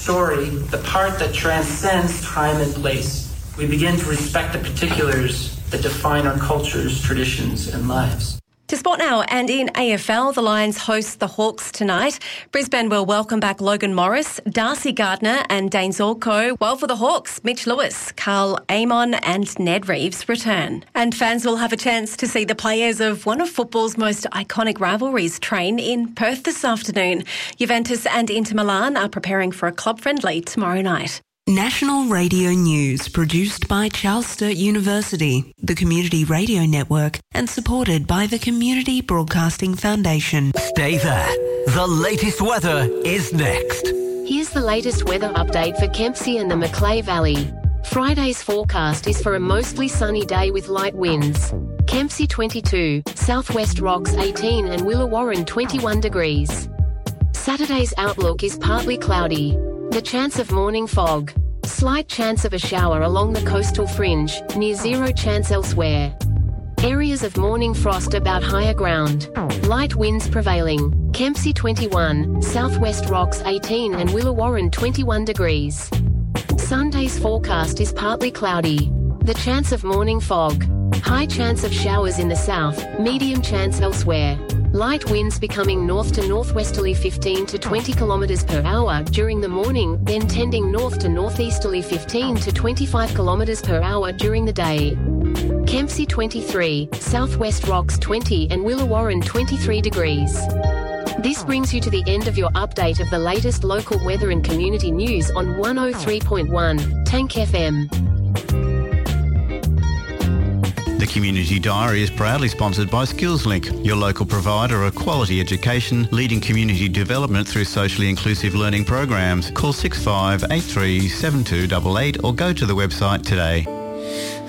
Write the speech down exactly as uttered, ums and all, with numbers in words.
Story, the part that transcends time and place. We begin to respect the particulars that define our cultures, traditions, and lives. To sport now, and in A F L, the Lions host the Hawks tonight. Brisbane will welcome back Logan Morris, Darcy Gardner and Dane Zorko, while for the Hawks, Mitch Lewis, Carl Amon and Ned Reeves return. And fans will have a chance to see the players of one of football's most iconic rivalries train in Perth this afternoon. Juventus and Inter Milan are preparing for a club friendly tomorrow night. National Radio News, produced by Charles Sturt University, the Community Radio Network, and supported by the Community Broadcasting Foundation. Stay there. The latest weather is next. Here's the latest weather update for Kempsey and the Macleay Valley. Friday's forecast is for a mostly sunny day with light winds. Kempsey twenty-two, Southwest Rocks eighteen and Willawarren twenty-one degrees. Saturday's outlook is partly cloudy. The chance of morning fog. Slight chance of a shower along the coastal fringe, near zero chance elsewhere. Areas of morning frost about higher ground. Light winds prevailing. Kempsey twenty-one, Southwest Rocks eighteen and Willawarren twenty-one degrees. Sunday's forecast is partly cloudy. The chance of morning fog. High chance of showers in the south, medium chance elsewhere. Light winds becoming north to northwesterly fifteen to twenty kilometres per hour during the morning, then tending north to northeasterly fifteen to twenty-five kilometres per hour during the day. Kempsey twenty-three, Southwest Rocks twenty and Willawarren twenty-three degrees. This brings you to the end of your update of the latest local weather and community news on one oh three point one, Tank F M. The Community Diary is proudly sponsored by SkillsLink, your local provider of quality education, leading community development through socially inclusive learning programs. Call six five eight three seven two eight eight or go to the website today.